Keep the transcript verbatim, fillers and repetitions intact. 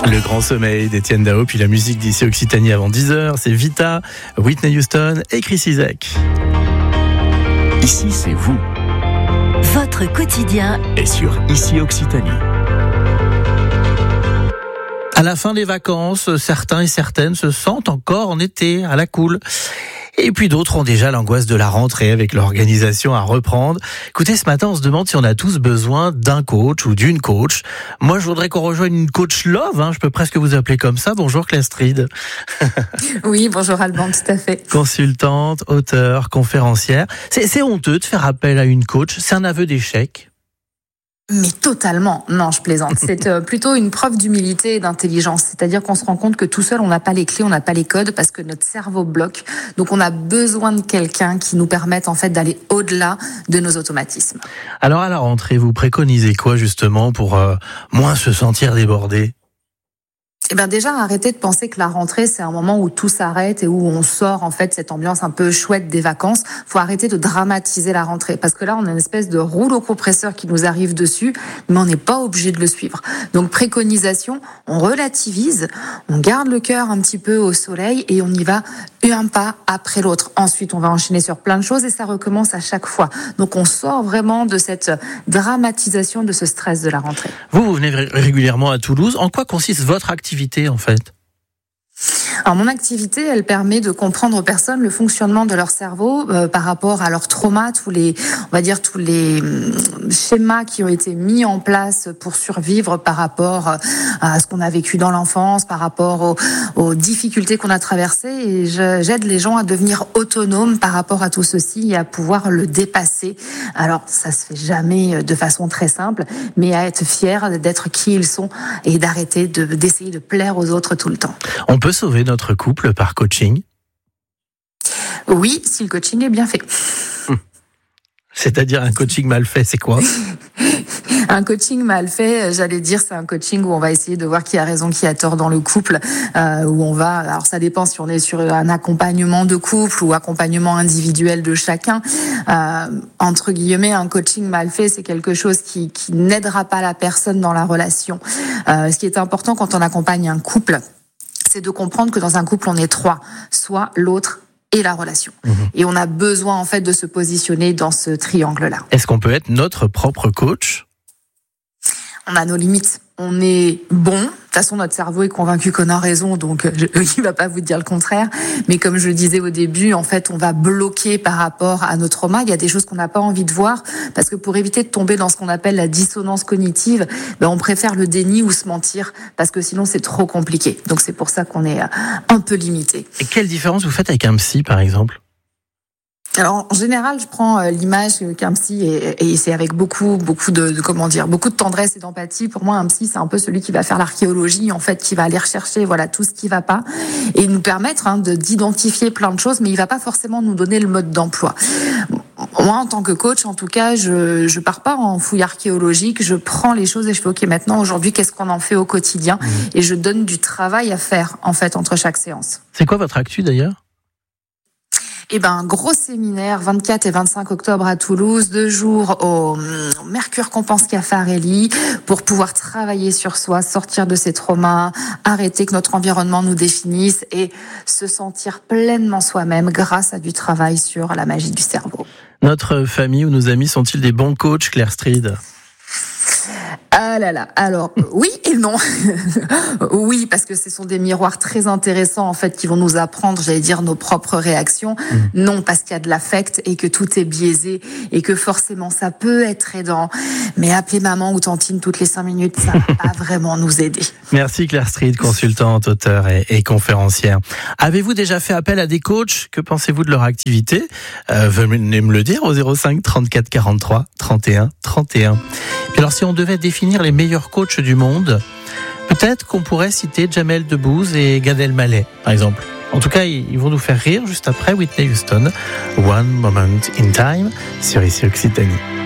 Le grand sommeil d'Étienne Dao, puis la musique d'ici Occitanie avant dix heures, c'est Vita, Whitney Houston et Chris Isaak. Ici, c'est vous. Votre quotidien est sur Ici Occitanie. À la fin des vacances, certains et certaines se sentent encore en été, à la cool. Et puis d'autres ont déjà l'angoisse de la rentrée avec l'organisation à reprendre. Écoutez, ce matin, on se demande si on a tous besoin d'un coach ou d'une coach. Moi, je voudrais qu'on rejoigne une coach love, hein, je peux presque vous appeler comme ça. Bonjour Claire Stride. Oui, bonjour Alban, tout à fait. Consultante, auteure, conférencière. C'est, c'est honteux de faire appel à une coach, c'est un aveu d'échec. Mais totalement. Non, je plaisante. C'est euh, plutôt une preuve d'humilité et d'intelligence. C'est-à-dire qu'on se rend compte que tout seul, on n'a pas les clés, on n'a pas les codes parce que notre cerveau bloque. Donc, on a besoin de quelqu'un qui nous permette en fait d'aller au-delà de nos automatismes. Alors, à la rentrée, vous préconisez quoi justement pour euh, moins se sentir débordé ? Eh bien déjà, arrêtez de penser que la rentrée, c'est un moment où tout s'arrête et où on sort en fait cette ambiance un peu chouette des vacances. Faut arrêter de dramatiser la rentrée parce que là, on a une espèce de rouleau compresseur qui nous arrive dessus, mais on n'est pas obligé de le suivre. Donc préconisation, on relativise, on garde le cœur un petit peu au soleil et on y va un pas après l'autre. Ensuite, on va enchaîner sur plein de choses et ça recommence à chaque fois. Donc on sort vraiment de cette dramatisation, de ce stress de la rentrée. Vous, vous venez régulièrement à Toulouse. En quoi consiste votre activité en fait ? Alors mon activité, elle permet de comprendre aux personnes le fonctionnement de leur cerveau euh, par rapport à leur trauma, tous les, on va dire tous les schémas qui ont été mis en place pour survivre par rapport à ce qu'on a vécu dans l'enfance, par rapport aux, aux difficultés qu'on a traversées. Et je, j'aide les gens à devenir autonomes par rapport à tout ceci et à pouvoir le dépasser. Alors ça se fait jamais de façon très simple, mais à être fiers d'être qui ils sont et d'arrêter de, d'essayer de plaire aux autres tout le temps. On peut sauver notre couple par coaching ? Oui, si le coaching est bien fait. C'est-à-dire un coaching mal fait, c'est quoi ? Un coaching mal fait, j'allais dire, c'est un coaching où on va essayer de voir qui a raison, qui a tort dans le couple, euh, où on va, alors ça dépend si on est sur un accompagnement de couple ou accompagnement individuel de chacun. Euh, entre guillemets, un coaching mal fait, c'est quelque chose qui, qui n'aidera pas la personne dans la relation. Euh, ce qui est important quand on accompagne un couple, c'est de comprendre que dans un couple, on est trois, soit l'autre et la relation. Mmh. Et on a besoin, en fait, de se positionner dans ce triangle-là. Est-ce qu'on peut être notre propre coach ? On a nos limites. On est bon. De toute façon, notre cerveau est convaincu qu'on a raison, donc je, il va pas vous dire le contraire. Mais comme je le disais au début, en fait, on va bloquer par rapport à nos traumas. Il y a des choses qu'on n'a pas envie de voir, parce que pour éviter de tomber dans ce qu'on appelle la dissonance cognitive, ben, on préfère le déni ou se mentir, parce que sinon c'est trop compliqué. Donc c'est pour ça qu'on est un peu limité. Et quelle différence vous faites avec un psy, par exemple ? Alors en général, je prends l'image qu'un psy et, et c'est avec beaucoup, beaucoup de, de comment dire, beaucoup de tendresse et d'empathie. Pour moi, un psy, c'est un peu celui qui va faire l'archéologie, en fait, qui va aller rechercher, voilà, tout ce qui va pas et nous permettre hein, de d'identifier plein de choses, mais il va pas forcément nous donner le mode d'emploi. Moi, en tant que coach, en tout cas, je je pars pas en fouille archéologique. Je prends les choses et je fais ok, maintenant, aujourd'hui, qu'est-ce qu'on en fait au quotidien ? Mmh. Et je donne du travail à faire, en fait, entre chaque séance. C'est quoi votre actu d'ailleurs ? Eh ben, un gros séminaire, vingt-quatre et vingt-cinq octobre à Toulouse, deux jours au Mercure Compense Caffarelli, pour pouvoir travailler sur soi, sortir de ses traumas, arrêter que notre environnement nous définisse et se sentir pleinement soi-même grâce à du travail sur la magie du cerveau. Notre famille ou nos amis sont-ils des bons coachs, Claire Stride ? Ah là là, alors oui et non. Oui, parce que ce sont des miroirs très intéressants en fait qui vont nous apprendre, j'allais dire, nos propres réactions. Mmh. Non, parce qu'il y a de l'affect et que tout est biaisé et que forcément ça peut être aidant. Mais appeler maman ou tantine toutes les cinq minutes, ça va pas vraiment nous aider. Merci Claire Stride, consultante, auteure et, et conférencière. Avez-vous déjà fait appel à des coachs ? Que pensez-vous de leur activité ? euh, Venez me le dire au zéro cinq trente-quatre quarante-trois trente et un trente et un. Et alors si on devait définir les meilleurs coachs du monde, peut-être qu'on pourrait citer Jamel Debbouze et Gad Elmaleh, par exemple. En tout cas, ils vont nous faire rire juste après Whitney Houston, One Moment in Time, sur Ici Occitanie.